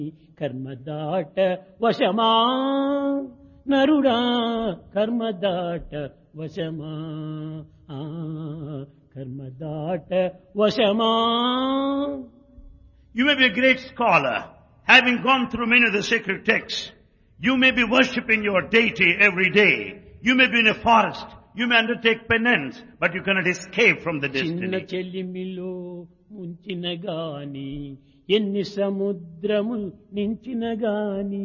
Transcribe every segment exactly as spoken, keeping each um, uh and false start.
కర్మదాట వశమా నరుడా కర్మదాట వశమా కర్మదాట వశమా. You may be a great scholar, having gone through many of the sacred texts. You may be worshipping your deity every day. You may be in a forest. You may undertake penance, but you cannot escape from the చిన్న destiny. చెల్లిమిలో ముంచిన గాని ఎన్ని సముద్రము నించిన గాని.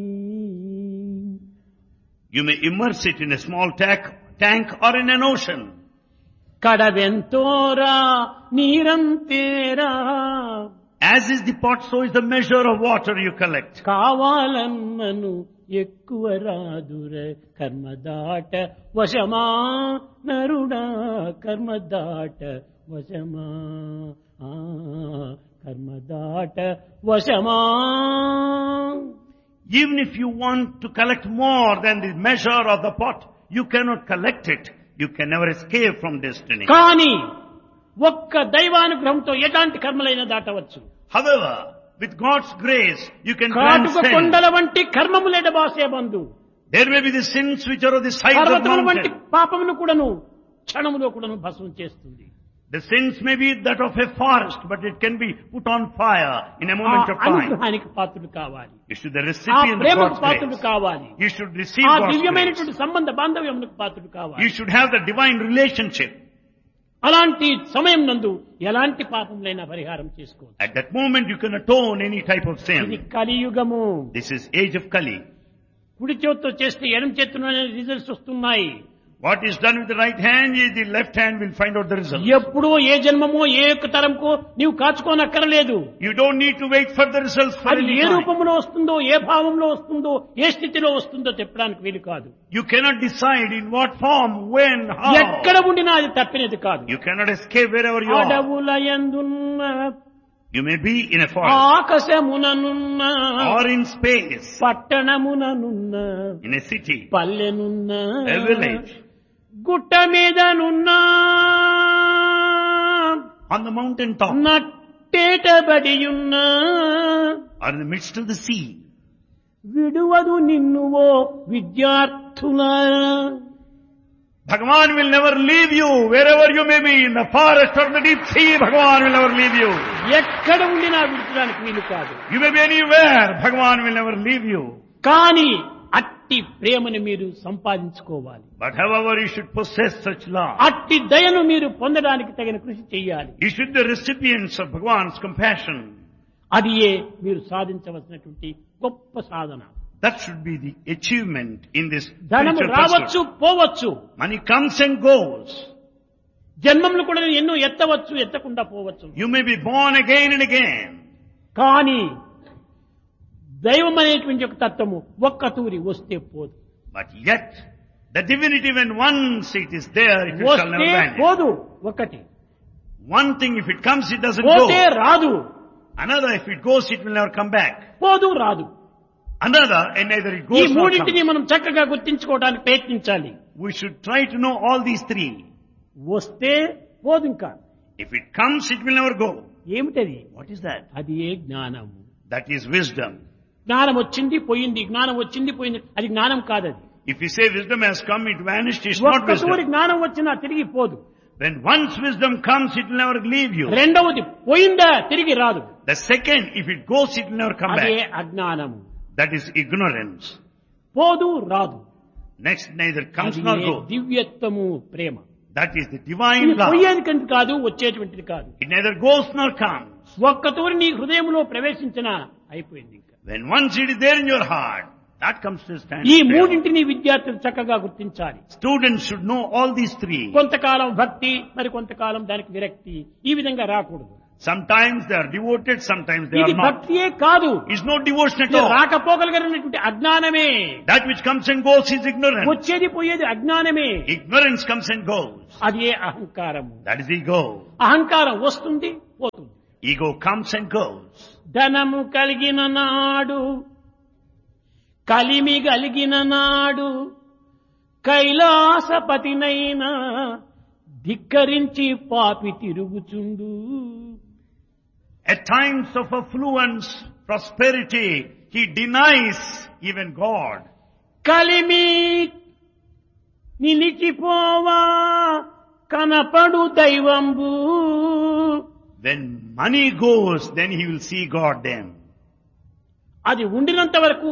You may immerse it in a small tank, tank or in an ocean. కడవెంతోరా నీరంతేరా. As is the pot, so is the measure of water you collect. కావాలన్నను ఎక్కువ రాదుర కర్మదాట వశమా నరుడా కర్మదాట వశమా కర్మదాట వశమా. Even if you want to collect more than the measure of the pot, you cannot collect it. You can never escape from destiny. కానీ ఒక్క దైవానుగ్రహంతో ఎలాంటి కర్మలైనా దాటవచ్చు. However, with God's grace, you can కాటుక transcend. కొండల వంటి కర్మములేడ బాసే బంధు. There may be the sins which are of the size of పర్వతముల వంటి mountain. పాపమును కూడాను క్షణములో కూడాను భస్మం చేస్తుంది. The sins may be that of a forest, but it can be put on fire in a ఆ moment of time. అనుగ్రహానికి పాత్రుడు కావాలి. You should be the ఆ recipient of ప్రేమకు God's పాత్రుడు grace. కావాలి. You should receive ఆ God's grace. దివ్యమైనటువంటి సంబంధ బాంధవ్యములకు పాత్రుడు కావాలి. You should have the divine relationship. అలాంటి సమయం నందు ఎలాంటి పాపములైనా పరిహారం చేసుకోవచ్చు. At that moment, you can atone any type of ఇది sin. కలియుగము. This is age of Kali. కుడి చేతితో చేస్తే ఎడమ చేతిలోనే రిజల్ట్స్ వస్తున్నాయి. What is done with the right hand, the left hand will find out the result. ఎప్పుడో ఏ జన్మమో ఏ యొక్క తరంకో నీవు కాచుకోనక్కరలేదు. You don't need to wait for the results for అది any ఏ time. రూపంలో వస్తుందో ఏ భావంలో వస్తుందో ఏ స్థితిలో వస్తుందో చెప్పడానికి వీలు కాదు. You cannot decide in what form, when, how. ఎక్కడ ఉండినా అది తప్పినది కాదు. You cannot escape wherever you are. అడవులయందున్న You may be in a forest ఆకాశముననున్న or in space, పట్టణముననున్న in a city, పల్లెనున్న a village, గుట్ట మీదనున్న on the mountain top, నట్టేటబడియున్న or in the midst of the sea. విడువదు నిన్నువో విద్యార్థులారా. Bhagavan will never leave you wherever you may be, in the forest or the deep sea. Bhagavan will never leave you. ఎక్కడ ఉండినా విడిచడానికి వీలు కాదు. You may be anywhere. Bhagavan will never leave you. కానీ అట్టి ప్రేమను మీరు సంపాదించుకోవాలి. But however, you should possess such love. అట్టి దయను మీరు పొందడానికి తగిన కృషి చేయాలి. You should be the recipients of Bhagavan's compassion. అది ఏ మీరు సాధించవలసినటువంటి గొప్ప సాధన. That should be the achievement in this ధనము spiritual రావచ్చు pursuit. పోవచ్చు. Money comes and goes. జన్మములు కూడా ఎన్నో ఎత్తవచ్చు ఎత్తకుండా పోవచ్చు. You may be born again and again. కానీ దైవం అనేటువంటి ఒక తత్వము ఒక్క తూరి వస్తే పోదు. But yet, the divinity, when once it is there, it shall వస్తే never vanish. పోదు ఒకటి. One thing, if it comes, it doesn't పోతే go. రాదు. Another, if it goes, it will never come back. పోదు రాదు. Another, and neither it ఈ goes nor మూడింటిని comes. మనం చక్కగా గుర్తించుకోవడానికి ప్రయత్నించాలి. We should try to know all these three. వస్తే పోదు ఇంకా. If it comes, it will never go. ఏమిటది? What is that? అది ఏ జ్ఞానము. That is wisdom. జ్ఞానం వచ్చింది పోయింది, జ్ఞానం వచ్చింది పోయింది, అది జ్ఞానం కాదది. If you say wisdom has come, it vanished, it's not ఒక్కసారి wisdom. జ్ఞానం వచ్చినా తిరిగి పోదు. When once wisdom comes, it will never leave you. రెండవది పోయిందా తిరిగి రాదు. The second, if it goes, it will never come అదే back. అజ్ఞానము. That is ignorance. పోదు రాదు. Next, neither comes అది nor A goes. దివ్యత్వము Prema. That is the divine ఇది love. పోయేది కంటే కాదు, వచ్చేటువంటిది కాదు. It neither goes nor comes. ఒక్కతూరి నీ హృదయంలో ప్రవేశించిన అయిపోయింది ఇంకా. When once it is there in your heart, that comes to stand ఈ still. మూడింటిని విద్యార్థులు చక్కగా గుర్తించాలి. Students should know all these three. కొంతకాలం భక్తి, మరి కొంతకాలం దానికి విరక్తి, ఈ విధంగా రాకూడదు. Sometimes they are devoted, sometimes they ఇది are not. భక్తియే కాదు, It's no devotion at ఇది all. రాకపోగలిగినటువంటి అజ్ఞానమే. That which comes and goes is ignorance. వచ్చేది పోయేది అజ్ఞానమే. Ignorance comes and goes. అది ఏ అహంకారము. That is ego. అహంకారం వస్తుంది పోతుంది. Ego comes and goes. ధనము కలిగిన నాడు, కలిమి కలిగిన నాడు, కైలాసపతినైనా ధిక్కరించి పాపి తిరుగుచుండు. At times of affluence, prosperity, he denies even God. Kalimi నిలిచిపోవా కనపడు దైవంబు. When money goes, then he will see God then. అది ఉండినంత వరకు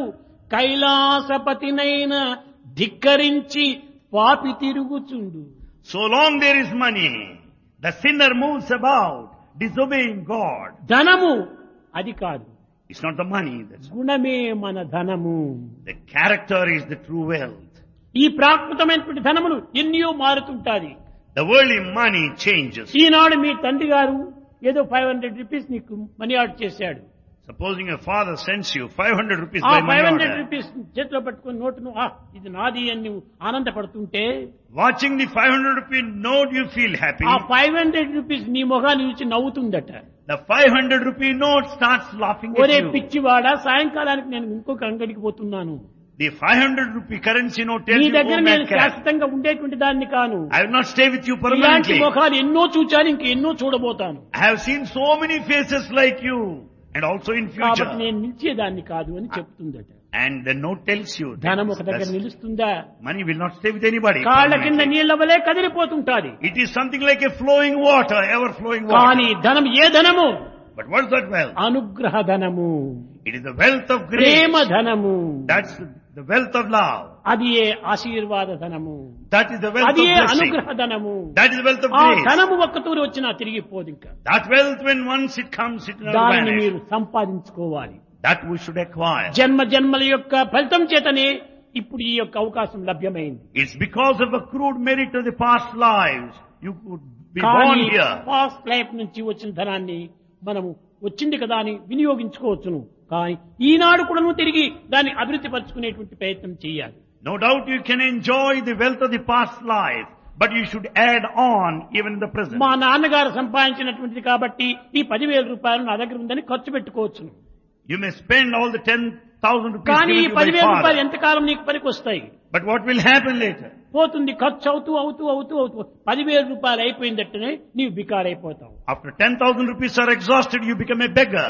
కైలాసపతినైన ధిక్కరించి పాపి తిరుగుచుండు. So long there is money, the sinner moves about, disobeying God. ధనము అది కాదు, It's not the money. That's గుణమే మన ధనము. the character is the true wealth. ఈ ప్రాకృతమైనటువంటి ధనములు ఎన్నో మారుతుంటాది. The worldly money changes. ఈనాడు మీ తండ్రి గారు ఏదో ఫైవ్ హండ్రెడ్ రూపీస్ నీకు మనీ ఆర్డర్ చేశాడు. Supposing a father sends you five hundred rupees ఆ by five money hundred order. Rupees చేతిలో పట్టుకుని నోటును ఆ ఇది నాది అని నువ్వు ఆనందపడుతుంటే Watching the five hundred rupee note, you feel happy. ఆ ఫైవ్ హండ్రెడ్ రూపీస్ నీ మొగాన్ని చూసి నవ్వుతుందట. The five hundred rupee note starts laughing at ఒరే you. పిచ్చివాడా, సాయంకాలానికి నేను ఇంకొక అంగడికి పోతున్నాను. The five hundred rupee currency note tells నీ you, దగ్గర oh నేను madcap, శాశ్వతంగా ఉండేటువంటి దాన్ని కాను. I will not stay with you ఇలాంటి permanently. ముఖాలు ఎన్నో చూచాను, ఇంక ఎన్నో చూడబోతాను. I have seen so many faces like you, and also in కాబట్టి future. నేను నిలిచేదాన్ని కాదు అని చెప్తుందట. And the note tells you ధనం that ఒక దగ్గర that's- నిలుస్తుందా? money will not stay with anybody. కాళ్ళ కింద permanently. నీళ్ల వలె కదిలిపోతుంటాది. It is something like a flowing water, ever flowing కానీ water. ధనం ఏ ధనము? But what is that wealth? అనుగ్రహ ధనము, It is the wealth of grace. ప్రేమ ధనము. That's the wealth of love. అది ఏ ఆశీర్వాద ధనము, That is the wealth అది of ఏ blessing. అనుగ్రహ ధనము. That is the wealth of ఆ grace. ధనము ఒక్కతూరి వచ్చినా తిరిగిపోదు. ఇంకా That wealth, when once it comes, it will దానిని vanish. మీరు సంపాదించుకోవాలి. That we should acquire. జన్మ జన్మల యొక్క ఫలితం చేతనే ఇప్పుడు ఈ యొక్క అవకాశం లభ్యమైంది. It's because of accrued merit of the past lives you could be born కానీ here. పాస్ట్ లైఫ్ నుంచి వచ్చిన ధనాన్ని మనము వచ్చింది కదా అని వినియోగించుకోవచ్చును. కానీ ఈనాడు కూడా నువ్వు తిరిగి దాన్ని అభివృద్ధి పరచుకునేటువంటి ప్రయత్నం చేయాలి. No doubt you can enjoy the wealth of the past life, but you should add on even in the present. మా నాన్నగారు సంపాదించినటువంటిది కాబట్టి ఈ పదివేల రూపాయలు నా దగ్గర ఉందని ఖర్చు పెట్టుకోవచ్చును. You may spend all the ten thousand rupees కానీ given ఈ to you by పదివేల రూపాయలు father. ఎంతకాలం నీకు పనికి వస్తాయి? But what will happen later? పోతుంది, ఖర్చు అవుతూ అవుతూ అవుతూ అవుతూ పదివేల రూపాయలు అయిపోయిందట్టనే నీవు బికారైపోతావు. After ten thousand rupees are exhausted, you become a beggar.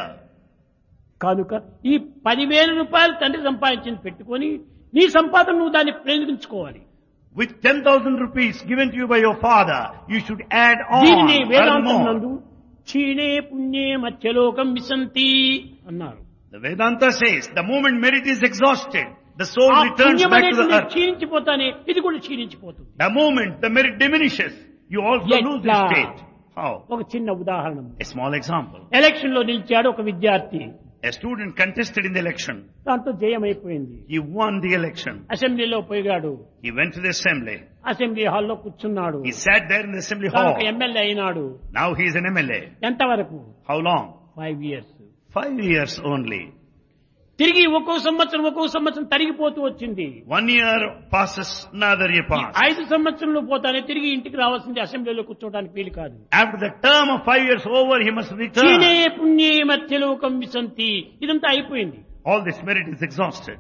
కనుక ఈ పదివేల రూపాయలు తండ్రి సంపాదించింది పెట్టుకొని నీ సంపాదన నువ్వు దాన్ని ప్రయోగించుకోవాలి. With ten thousand rupees given to you by your father, you should add on, దీనిని earn వేదాంతం more. నందు క్షీణే పుణ్యే మధ్యలోకం విశంతి అన్నారు. The Vedanta says, the moment merit is exhausted, the soul ఆ returns పుణ్యం back to the అనేటువంటి earth. క్షీణించిపోతానే ఇది కూడా క్షీణించిపోతుంది. The moment the merit diminishes, you also Yet lose the la- state. How? ఒక చిన్న ఉదాహరణ. A small example. ఎలక్షన్ లో నిలిచాడు ఒక విద్యార్థి. A student contested in the election. దాంతో జయమైపోయింది. He won the election. అసెంబ్లీలో పోయాడు. He went to the assembly. Assembly హాల్లో కూర్చున్నాడు. He sat there in the assembly తాను hall. ఒక ఎమ్మెల్యే అయినాడు. Now he is an M L A. ఎంతవరకు? How long? Five years. Five years only. తిరిగి ఒక్కో సంవత్సరం ఒక్కో సంవత్సరం తరిగిపోతూ వచ్చింది. One year passes, another year ఈ passes. ఐదు సంవత్సరంలో పోతానే తిరిగి ఇంటికి రావాల్సింది, అసెంబ్లీలో కూర్చోవడానికి వీలు కాదు. After the term of five years over, he must క్షీణే return. పుణ్యే మధ్యలోకం విశంతి, ఇదంతా అయిపోయింది. All this merit is exhausted.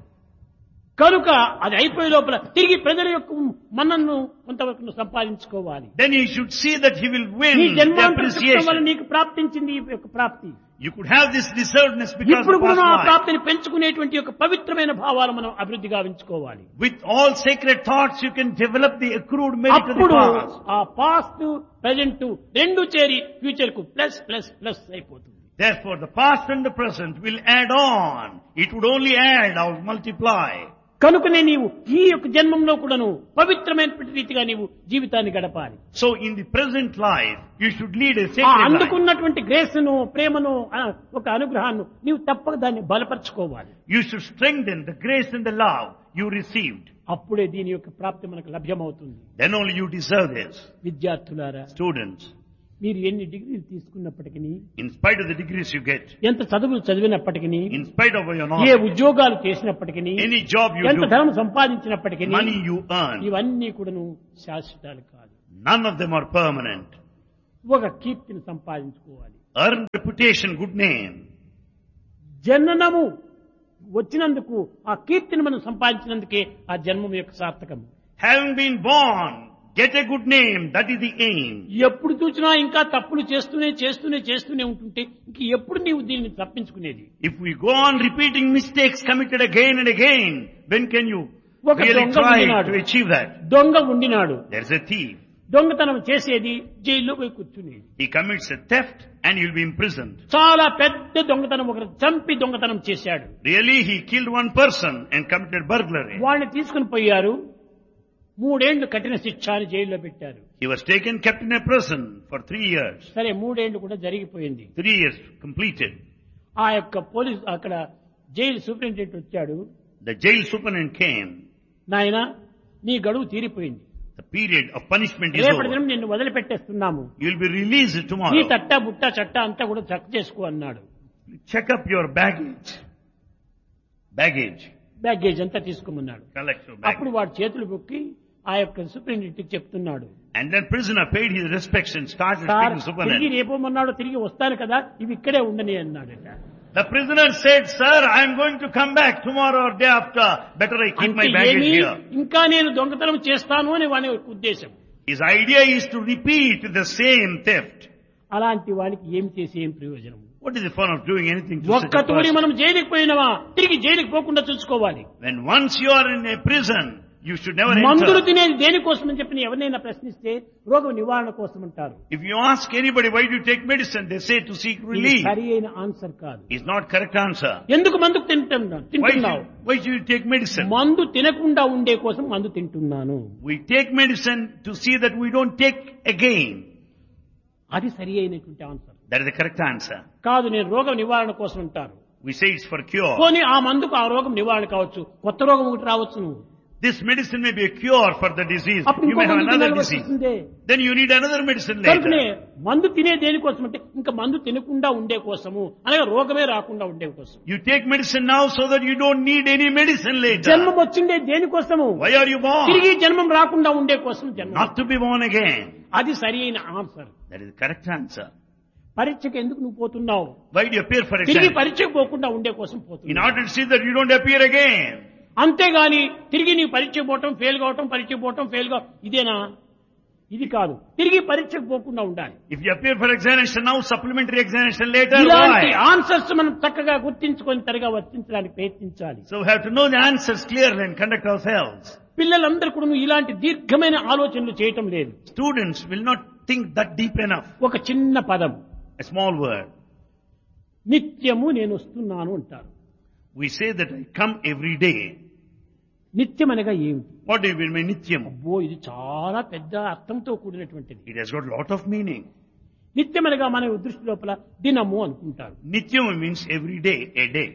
కనుక అది అయిపోయే లోపల తిరిగి ప్రజల యొక్క మన్నను కొంతవరకు సంపాదించుకోవాలి. Then he should see that he will win నీ the జన్మాంతర సుఖం వల్ల appreciation. నీకు ప్రాప్తించింది ఈ యొక్క ప్రాప్తి. You could have this deservedness because ఇప్పుడు of కూడా past ఆ life. ప్రాప్తిని పెంచుకునేటువంటి యొక్క పవిత్రమైన భావాలు మనం అభివృద్ధి గావించుకోవాలి. With all sacred thoughts, you can develop the accrued merit of the అప్పుడు past. ఆ పాస్ట్ ప్రజెంట్ రెండు చేరి ఫ్యూచర్ కు ప్లస్ ప్లస్ ప్లస్ అయిపోతుంది. Therefore, the past and the present will add on. It would only add or multiply. కనుకనే నీవు ఈ యొక్క జన్మంలో కూడాను పవిత్రమైనటువంటి రీతిగా నీవు జీవితాన్ని గడపాలి. So, in the present life, you should lead a ఆ sacred life. అందుకున్నటువంటి గ్రేస్ను, ప్రేమను, ఆ, ఒక అనుగ్రహాన్ని నీవు తప్పక దాన్ని బలపరచుకోవాలి. You should strengthen the grace and the love you received. అప్పుడే దీని యొక్క ప్రాప్తి మనకు లభ్యమవుతుంది. Then only you deserve this. విద్యార్థులారా, Students, మీరు ఎన్ని డిగ్రీలు తీసుకున్నప్పటికీ, in spite of the degrees you get, ఎంత చదువులు చదివినప్పటికీ, in spite of your A knowledge, ఉద్యోగాలు చేసినప్పటికీ, any job you ఎంత do, ధనం సంపాదించినప్పటికీ, money you earn, ఇవన్నీ కూడాను శాశ్వతాలు కాదు. none of them are permanent. ఒక కీర్తిని సంపాదించుకోవాలి. Earn reputation, good name. జననము వచ్చినందుకు ఆ కీర్తిని మనం సంపాదించినందుకే ఆ జన్మం యొక్క సార్థకం. Having been born, Get a good name. That is the aim. ఎప్పుడు చూసినా ఇంకా తప్పులు చేస్తూనే చేస్తూనే చేస్తూనే ఉంటుంటే ఇంక ఎప్పుడు నీవు దీన్ని తప్పించుకునేది? If we go on repeating mistakes committed again and again, when can you ఒక really దొంగ try ఉండినాడు. to achieve that? దొంగ ఉండినాడు. There's a thief. దొంగతనం చేసేది జైల్లో పోయి కూర్చునేది. He commits a theft and he'll be imprisoned. చాలా పెద్ద దొంగతనం, ఒకరు చంపి దొంగతనం చేశాడు. Really, he killed one person and committed burglary. వాళ్ళని తీసుకుని పోయారు. మూడేళ్లు కఠిన శిక్ష అని జైల్లో పెట్టారు. He was taken, kept in a prison for three years. సరే, మూడేళ్లు కూడా జరిగిపోయింది. Three years completed. ఆ యొక్క పోలీస్ అక్కడ జైలు సూపరింటెండెంట్ వచ్చాడు. The jail superintendent came. నాయన, నీ గడువు తీరిపోయింది. The period of punishment is రేపటి over. దినం నిన్ను వదిలిపెట్టేస్తున్నాము. You will be released నీ tomorrow. తట్ట బుట్ట చట్ట అంతా కూడా చెక్ చేసుకో అన్నాడు. Check up your baggage. Baggage. Baggage అంతా తీసుకోమన్నాడు. Collect your అప్పుడు baggage. వాడు చేతులు బొక్కి ఆ యొక్క సూపరింటెండెంట్ చెప్తున్నాడు, And then prisoner paid his respects and started sir speaking తిరిగి superintendent. రేపోమన్నాడు, తిరిగి వస్తాను కదా, ఇవి ఇక్కడే ఉండని అన్నాడట. The prisoner said, sir, I am going to come back tomorrow or day after. Better I keep my అంటే baggage ఏమి, here. ఇంకా నేను దొంగతనం చేస్తాను అని వాని ఉద్దేశం. His idea is to repeat the same theft. అలాంటి వానికి ఏం చేసి ఏం ప్రయోజనం? What is the fun of doing anything to such ఒక్క a తూరి person? మనం జైలుకి పోయినవా తిరిగి జైలుకి పోకుండా చూసుకోవాలి. When once you are in a prison, you should never మందులు enter. తినేది దేనికోసం అని చెప్పి ఎవరినైనా ప్రశ్నిస్తే రోగం నివారణ కోసం అంటారు. If you ask anybody why do you take medicine, they say to seek ఇది relief. సరి అయిన ఆన్సర్ కాదు. It's not correct answer. ఎందుకు మందుకు తింటున్నా Why తింటున్నావు? should, why should you take medicine? మందు తినకుండా ఉండే కోసం మందు తింటున్నాను. We take medicine to see that we don't take again. అది సరి అయినటువంటి answer That is the correct answer. కాదు. నేను రోగం నివారణ కోసం అంటారు. We say it's for cure. పోనీ ఆ మందుకు ఆ రోగం నివారణ కావచ్చు, కొత్త రోగం ఒకటి రావచ్చు. నువ్వు This medicine may be a cure for the disease. అప్పుడు You ఇంకో may have మందు another తినాల్సి disease. వస్తుందే. Then you need another medicine కనుకనే later. మందు తినే దేనికోసం అంటే ఇంకా మందు తినకుండా ఉండే కోసము, అనగా రోగమే రాకుండా ఉండే కోసం. You take medicine now so that you don't need any medicine later. జన్మం వచ్చిండే దేనికోసము? Why are you born? తిరిగి జన్మం రాకుండా ఉండే కోసం జన్మం. Not to be born again. అది సరి అయిన answer. That is the correct answer. పరీక్షకు ఎందుకు నువ్వు పోతున్నావు? Why do you appear for తిరిగి exam? పరీక్షకు పోకుండా ఉండే కోసం In పోతున్నావు. order to see that you don't appear again. అంతేగాని తిరిగి నీ పరీక్ష పోవటం, ఫెయిల్ కావటం, పరీక్ష పోవటం, ఫెయిల్ కావటం, ఇదేనా? ఇది కాదు. తిరిగి పరీక్షకు పోకుండా ఉండాలి. If you appear for examination now, supplementary examination later, ఇలాంటి why? ఆన్సర్స్ మనం చక్కగా గుర్తించుకొని తరగా వర్తించడానికి ప్రయత్నించాలి. So we have to know the answers clearly and conduct ourselves. పిల్లలందరూ కూడా ఇలాంటి దీర్ఘమైన ఆలోచనలు చేయటం లేదు. Students will not think that deep enough. ఒక చిన్న పదం, A small word. నిత్యము నేను వస్తున్నాను అంటారు. We say that I come every day. నిత్యం అనగా ఏమిటి? What do you mean by nityam? అబ్బో, ఇది చాలా పెద్ద అర్థంతో కూడినటువంటిది. It has got a lot of meaning. నిత్యం అనగా మన దృష్టి లోపల దినము అనుకుంటారు. Nityam means every day, a day.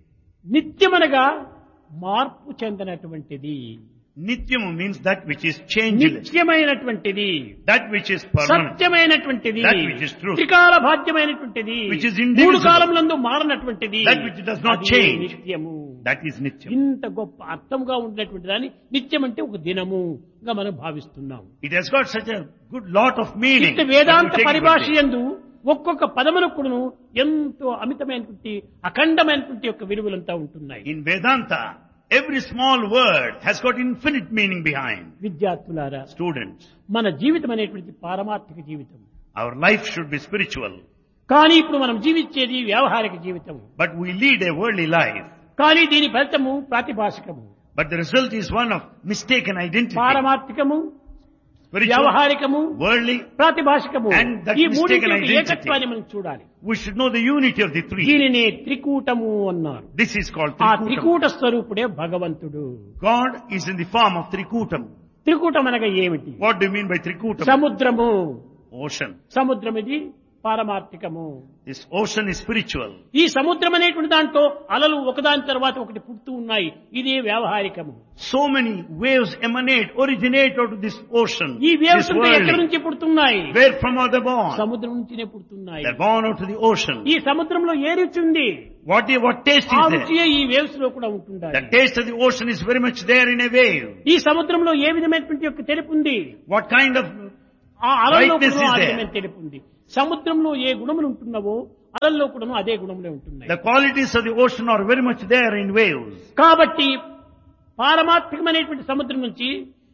నిత్యం అనగా మార్పు చెందినటువంటిది, Nityam means that which is changeless, నిత్యమైనటువంటిది, that which is permanent, సత్యమైనటువంటిది, That which is true. త్రికాల భాగ్యమైనటువంటిది, Which is indivisible. మూడు కాలములందు మారనటువంటిది, That which does not అది change. నిత్యము. that is nityam. ఇంత గొప్ప అర్థంగా ఉండేటువంటి దాన్ని నిత్యం అంటే ఒక దినముగా మనం భావిస్తున్నాం. It has got such a good lot of meaning. ఇంత that Vedanta we take it పరిభాష for day. యందు ఒక్కొక్క పదమునకును ఎంతో అమితమైనటువంటి అఖండమైనటువంటి యొక్క విలువలంతా ఉంటున్నాయి. In Vedanta, every small word has got infinite meaning behind. విద్యార్థులారా, Students, మన జీవితం అనేటువంటి పారమార్థిక జీవితం. our life should be spiritual, కానీ ఇప్పుడు మనం జీవించేది వ్యవహారిక జీవితం. but we lead a worldly life. కానీ దీని ఫలితము ప్రాతిభాషికము. But the result is one of mistaken identity. పారమార్థికము, Spiritual, వ్యవహారికము, worldly, ప్రాతిభాషికము, And that ఈ mistaken మూడింటి యొక్క identity. ఏకత్వాన్ని మనం చూడాలి. we should know the unity of the three. దీనిని త్రికూటము అన్నారు. This is called ఆ Trikutam. త్రికూట స్వరూపుడే భగవంతుడు. God is in the form of Trikutam. త్రికూటం అనగా ఏమిటి? What do you mean by Trikutam? సముద్రము. Ocean. సముద్రం ఇది పారమార్థికము. This ocean is spiritual. ఈ సముద్రం అనేటువంటి దాంట్లో అలలు ఒకదాని తర్వాత ఒకటి పుడుతూ ఉన్నాయి. ఇదే వ్యవహారికము. So many waves emanate, originate out of this ocean. ఈ వేవ్స్ This ఎక్కడి worldly. నుంచి పుడుతున్నాయి? Where from are they born? సముద్రం నుంచినే పుడుతున్నాయి. They're born out of the ocean. ఈ సముద్రంలో ఏ రుచి ఉంది? What, what taste ఆ is there? రుచియే ఈ వేవ్స్ లో కూడా ఉంటుండాలి. The taste of the ocean is very much there in a wave. ఈ సముద్రంలో ఏ విధమైనటువంటి యొక్క తెలుపు ఉంది? What kind of ఆ అలల్లో Brightness కూడా is ఆ there. విధమైన తెలుపు ఉంది. సముద్రంలో ఏ గుణములు ఉంటున్నావో అలల్లో కూడా అదే గుణములే ఉంటున్నాయి. the qualities of the ocean are very much there in waves. కాబట్టి పారమార్థికమైనటువంటి సముద్రం నుంచి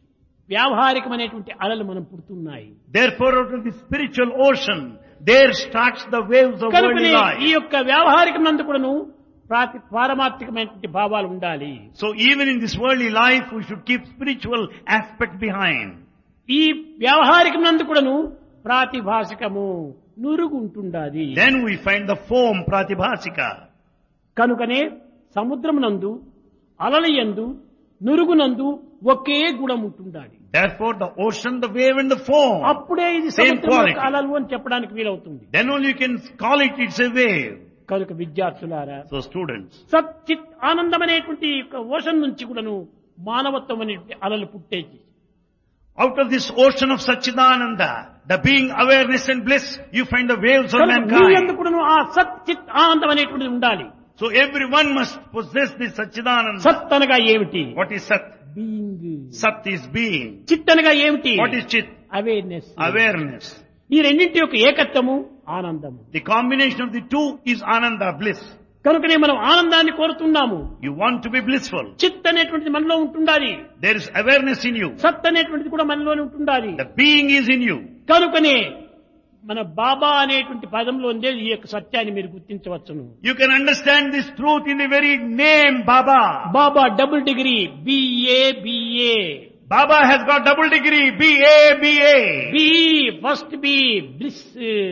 వ్యావహారికమైనటువంటి అలలు మనం పుడుతున్నాయి. Therefore, out of the spiritual ocean, there starts the waves of కనుకనే worldly ఈ life. యొక్క వ్యావహారికమందు కూడాను ప్రాతి పారమార్థికమైనటువంటి భావాలు ఉండాలి. So even in this worldly life, we should keep spiritual aspect behind. ఈ వ్యావహారికమందు కూడాను ప్రాతిభాసికము నురుగు ఉంటుండాలి. Then we find the foam pratibhasika. కనుకనే సముద్రమునందు అలలయందు నురుగునందు ఒకే గుణం ఉంటుండాలి. Therefore, the ocean, the wave and the foam, అప్పుడే ఇది same సముద్రం quality. యొక్క అలలు అని చెప్పడానికి వీలవుతుంది. Then only you can call it, it's a wave. కనుక విద్యార్థులారా, So students, సత్ చిత్ ఆనందం అనేటువంటి యొక్క ఓషన్ నుంచి కూడాను మానవత్వం అనేటువంటి అలలు పుట్టేది. out of this ocean of Satchidananda, the being awareness and bliss, you find the waves of కనుక మీ mankind. యందు కూడాను ఆ సత్ చిత్ ఆనందం అనేటువంటిది ఉండాలి. So everyone must possess this Satchidananda. సత్ అనగా ఏమిటి? What is Sat? Being. Sat is being. చిత్ అనగా ఏమిటి? What is Chit? Awareness. Awareness. ఈ రెండింటి యొక్క ఏకత్వము ఆనందము. The combination of the two is Ananda, bliss. కనుకనే మనం ఆనందాన్ని కోరుతున్నాము. You want to be blissful. చిత్ అనేటువంటిది మనలో ఉంటుండాలి. There is awareness in you. సత్ అనేటువంటిది కూడా మనలోనే ఉంటుండాలి. The being is in you. కనుకనే మన బాబా అనేటువంటి పదంలో ఉండే ఈ యొక్క సత్యాన్ని మీరు గుర్తించవచ్చును. You can understand this truth in the very name Baba. Baba double degree BA BA Baba has got double degree, B A, B A. B first B bliss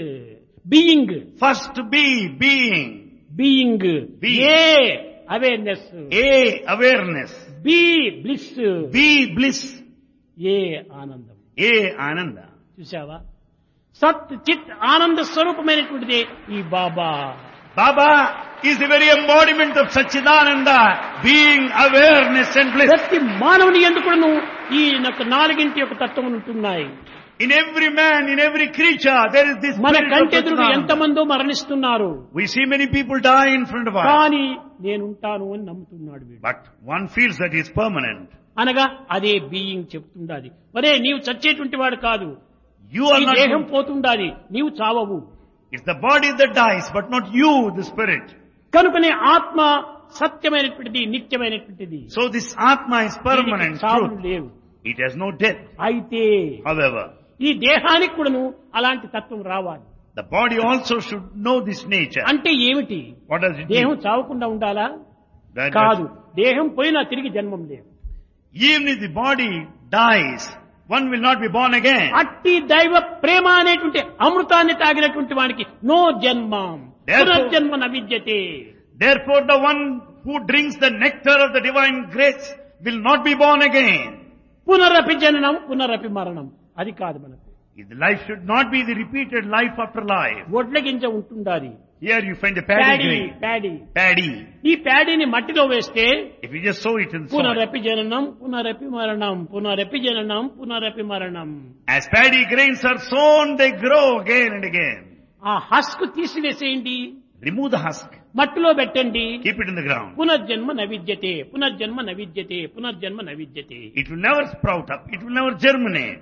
being First B, being. Being Be. A awareness A, awareness. B bliss B, bliss. ఏ ఆనందం. A, Ananda. చూసావా? సత్ చిత్ ఆనంద స్వరూపమైనటువంటిదే ఈ బాబా. Baba is the very embodiment of Satchidananda, being, awareness and bliss. ప్రతి మానవుని ఎందుకును ఈ యొక్క నాలుగింటి యొక్క తత్వం ఉంటున్నాయి. In every man, in every creature, there is this మన spirit of కంటెదురుగా Satchidananda. ఎంతమందో మరణిస్తున్నారు. We see many people die in front of us. కానీ నేనుంటాను అని నమ్ముతున్నాడు వీడు. But one feels that he is permanent. అనగా అదే బీయింగ్ చెప్తుండాలి. మరే నీవు చచ్చేటువంటి వాడు కాదు. You are ఈ దేహం not, పోతుండాలి, నీవు చావవు. it's the body that dies, but not you, the spirit. కనుకనే ఆత్మ సత్యమైనటువంటిది, నిత్యమైనటువంటిది. So this Atma is permanent, దీనికి చావులు truth. లేవు. It has no death. అయితే However, ఈ దేహానికి కూడాను అలాంటి తత్వం రావాలి. the body also should know this nature. అంటే ఏమిటి? What does it దేహం mean? చావకుండా ఉండాలా? That- కాదు. దేహం పోయినా తిరిగి జన్మం లేదు. Even if the body dies, one will not be born again. అట్టి దైవ ప్రేమ అనేటువంటి అమృతాన్ని తాగినటువంటి వానికి నో జన్మం, Therefore- పునర్జన్మ నవిద్యతే. Therefore, the one who drinks the nectar of the divine grace will not be born again. పునరపి జననం పునరపి మరణం అది కాదు మనకు. The life should not be the repeated life after life. ఒడ్ల గింజ ఉంటుండాలి. Here you find a paddy paddy grain. Paddy Paddy. ఈ ప్యాడీని మట్టిలో వేస్తే If you just sow it in soil. పునరపి జననం పునరపి మరణం పునరపి జననం పునరపి మరణం. As paddy grains are sown, they grow again and again. ఆ హస్క్ తీసివేసేయండి, Remove the husk. మట్టిలో పెట్టండి. Keep it in the ground. పునర్జన్మ నవిద్యతే పునర్జన్మ నవిద్యతే పునర్జన్మ నవిద్యతే. It will never sprout up. It will never germinate.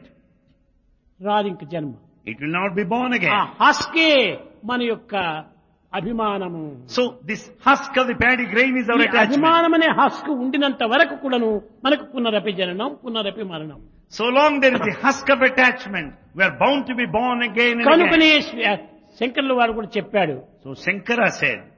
రాదు ఇంక జన్మ. It will not be born ఆ again. హస్కే మన యొక్క అభిమానము. So this husk of the paddy grain is our ఈ attachment. అభిమానం అనే హస్క్ ఉండినంత వరకు కూడాను మనకు పునరపి జననం పునరపి మరణం. So long there is the husk of attachment, we are bound to be born again and కనుకనే again. శంకర్ల వారు కూడా చెప్పాడు, So Shankara said,